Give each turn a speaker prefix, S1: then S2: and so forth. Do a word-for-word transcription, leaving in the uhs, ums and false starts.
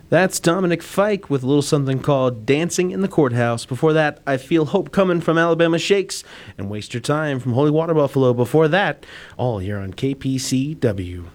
S1: That's Dominic Fike with a little something called Dancing in the Courthouse. Before that, I Feel Hope Coming from Alabama Shakes and Waste Your Time from Holy Water Buffalo. Before that, all here on K P C W.